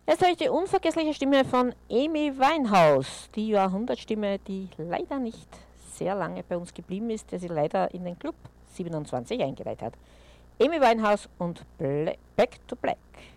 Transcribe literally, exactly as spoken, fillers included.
Jetzt habe ich die unvergessliche Stimme von Amy Winehouse, die Jahrhundertstimme, die leider nicht sehr lange bei uns geblieben ist, der sie leider in den Club siebenundzwanzig eingeweiht hat. Amy Winehouse und Black, Back to Black.